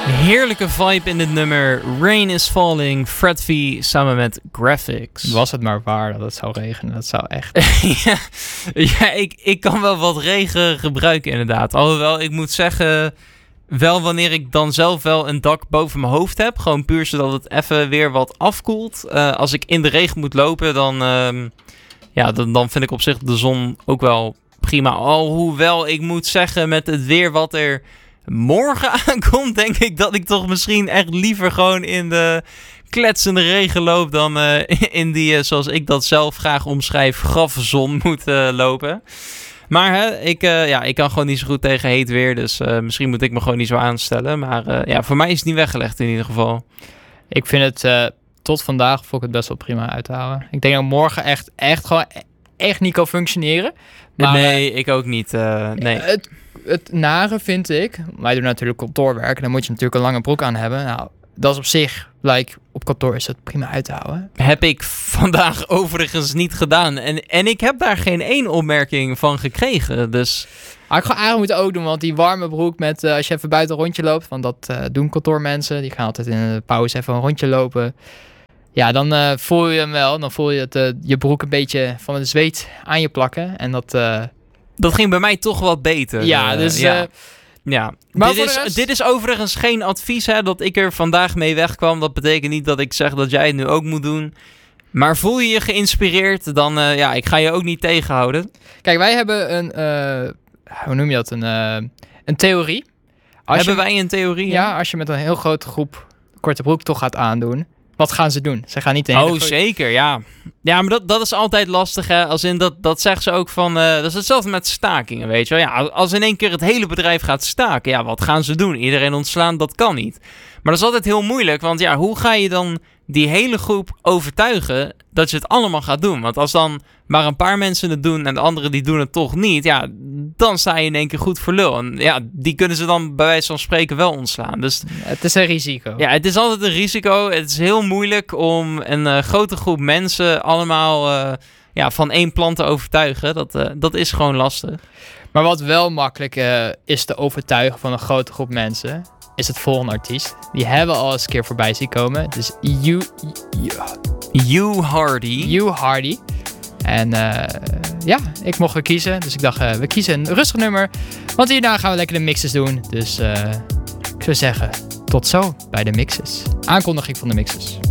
Heerlijke vibe in dit nummer. Rain is Falling, Fred V samen met Graphics. Was het maar waar dat het zou regenen. Dat zou echt... ja, ik kan wel wat regen gebruiken inderdaad. Alhoewel, ik moet zeggen... Wel wanneer ik dan zelf wel een dak boven mijn hoofd heb. Gewoon puur zodat het even weer wat afkoelt. Als ik in de regen moet lopen, dan vind ik op zich de zon ook wel prima. Alhoewel, ik moet zeggen, met het weer wat er morgen aankomt, denk ik dat ik toch misschien echt liever gewoon in de kletsende regen loop dan in die, zoals ik dat zelf graag omschrijf, grafzon moet lopen. Maar ik kan gewoon niet zo goed tegen heet weer. Dus misschien moet ik me gewoon niet zo aanstellen. Maar voor mij is het niet weggelegd in ieder geval. Ik vind het tot vandaag vond ik het best wel prima uit te houden. Ik denk dat morgen echt niet kan functioneren. Maar, nee, ik ook niet. Nee. Het nare vind ik... Wij doen natuurlijk kantoorwerk. Dan moet je natuurlijk een lange broek aan hebben. Nou, dat is op zich... op kantoor is het prima uit te houden. Heb ik vandaag overigens niet gedaan. En ik heb daar geen één opmerking van gekregen. Dus... Ik ga eigenlijk moeten ook doen. Want die warme broek met... als je even buiten een rondje loopt. Want dat doen kantoormensen. Die gaan altijd in de pauze even een rondje lopen. Ja, dan voel je hem wel. Dan voel je je broek een beetje van het zweet aan je plakken. En dat ging bij mij toch wat beter. Ja, dus... Ja, maar dit is overigens geen advies dat ik er vandaag mee wegkwam. Dat betekent niet dat ik zeg dat jij het nu ook moet doen. Maar voel je je geïnspireerd, dan ik ga je ook niet tegenhouden. Kijk, wij hebben hoe noem je dat? Een theorie. Hebben wij een theorie? Ja, als je met een heel grote groep korte broek toch gaat aandoen. Wat gaan ze doen? Ze gaan niet zeker, ja. Ja, maar dat is altijd lastig, hè. Als in dat zeggen ze ook van... dat is hetzelfde met stakingen, weet je wel. Ja, als in één keer het hele bedrijf gaat staken... Ja, wat gaan ze doen? Iedereen ontslaan, dat kan niet. Maar dat is altijd heel moeilijk. Want ja, hoe ga je dan die hele groep overtuigen... dat je het allemaal gaat doen? Want als dan maar een paar mensen het doen... en de anderen die doen het toch niet... Ja, dan sta je in één keer goed voor lul. En ja, die kunnen ze dan bij wijze van spreken wel ontslaan. Dus het is een risico. Ja, het is altijd een risico. Het is heel moeilijk om een grote groep mensen... allemaal van één plan te overtuigen. Dat is gewoon lastig. Maar wat wel makkelijk is te overtuigen van een grote groep mensen... is het volgende artiest. Die hebben we al eens een keer voorbij zien komen. Dus Hugh Hardy. Hugh Hardy. En ik mocht weer kiezen. Dus ik dacht, we kiezen een rustig nummer. Want hierna gaan we lekker de mixes doen. Dus ik zou zeggen, tot zo bij de mixes. Aankondiging van de mixes.